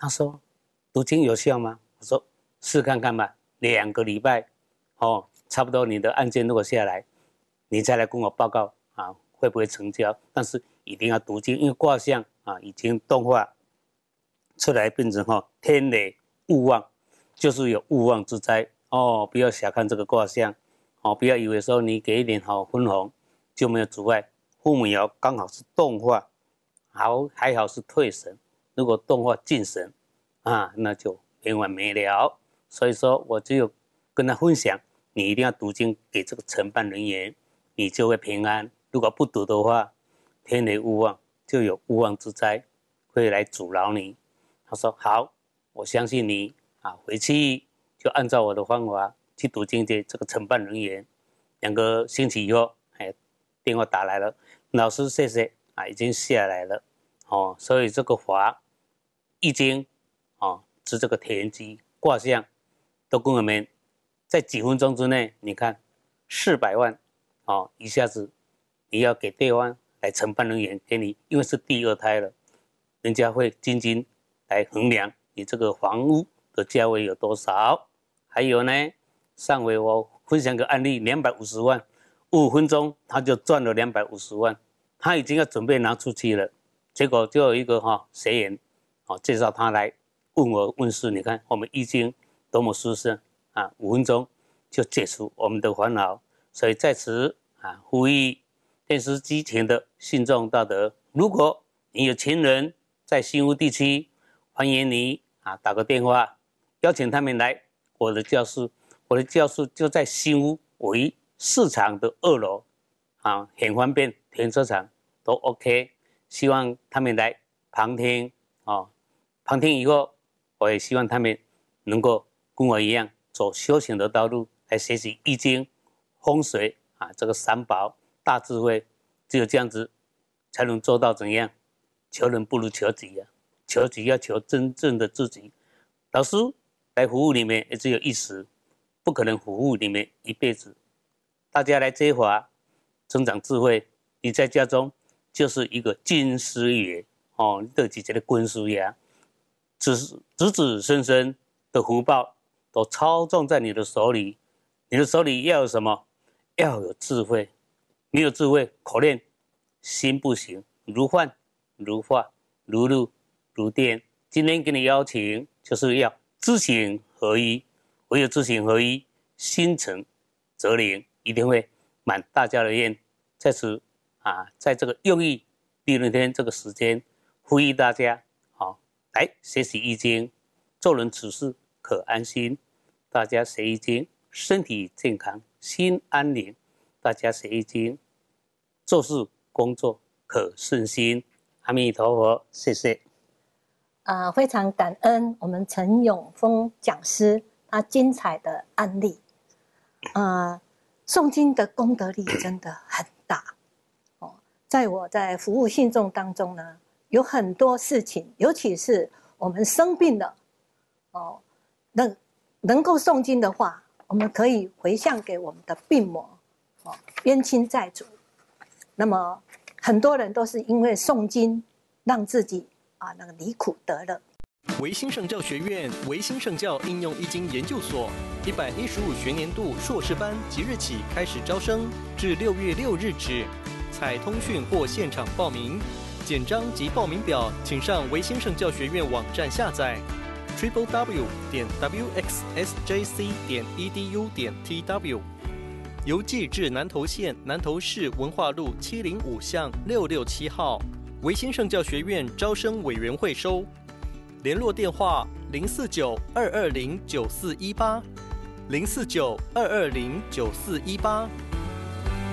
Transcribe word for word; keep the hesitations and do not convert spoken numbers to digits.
他说读经有效吗？我说试看看吧，两个礼拜，哦，差不多你的案件如果下来，你再来跟我报告啊，会不会成交？但是一定要读经，因为卦象啊已经动画出来变成哈、哦、天雷勿忘，就是有勿忘之灾哦，不要小看这个卦象哦，不要以为说你给一点好分红就没有阻碍。父母爻刚好是动化，好还好是退神，如果动化进神啊，那就没完没了。所以说我只有跟他分享，你一定要读经给这个承办人员，你就会平安。如果不读的话，天雷勿忘，就有勿忘之灾会来阻挠你。他说好，我相信你啊，回去就按照我的方法去读经给这个承办人员。两个星期以后，哎，电话打来了，老师谢谢啊，已经下来了哦。所以这个法易经哦，是这个田鸡卦象，都跟我们在几分钟之内，你看四百万哦，一下子你要给对方来承办人员给你，因为是第二胎了，人家会斤斤来衡量你这个房屋的价位有多少。还有呢，上回我分享个案例，两百五十万。五分钟他就赚了两百五十万，他已经要准备拿出去了，结果就有一个哈、哦、学员哦介绍他来问我问事，你看我们易经多么殊胜啊，五分钟就解除我们的烦恼。所以在此啊呼吁电视机前的信众大德，如果你有亲人在新屋地区，欢迎你啊打个电话邀请他们来我的教室，我的教室就在新屋为市场的二楼啊，很方便，停车场都 OK。希望他们来旁听啊，旁听以后，我也希望他们能够跟我一样走修行的道路，来学习易经、风水啊，这个三宝大智慧，只有这样子才能做到怎样？求人不如求己啊，求己要求真正的自己。老师来服务你们也只有一时，不可能服务你们一辈子。大家来接法，增长智慧。你在家中就是一个金师爷哦，你的几节的军师爷，子子子孙孙的福报都操纵在你的手里。你的手里要有什么？要有智慧。没有智慧，口念心不行，如幻如化，如露如电。今天给你邀请，就是要知行合一。唯有知行合一，心诚则灵。一定会满大家的愿，在此啊，在这个用意第六天这个时间，呼吁大家好、哦、来学习易经，做人处事可安心。大家学易经，身体健康，心安宁。大家学易经，做事工作可顺心。阿弥陀佛，谢谢。 啊、呃，非常感恩我们陈永丰讲师他精彩的案例，啊、呃。诵经的功德力真的很大哦，在我在服务信众当中呢，有很多事情，尤其是我们生病了哦，能能够诵经的话，我们可以回向给我们的病魔哦，冤亲债主。那么很多人都是因为诵经，让自己啊那个离苦得乐。 维新圣教学院维新圣教应用易经研究所一百一十五学年度硕士班即日起开始招生，至六月六日止，采通讯或现场报名。简章及报名表，请上维新圣教学院网站下载 ：triple w 点 w x s j c 点 e d u 点 t w。邮寄至南投县南投市文化路七零五巷六六七号，维新圣教学院招生委员会收。联络电话：零四九二二零九四一八，零四九二二零九四一八。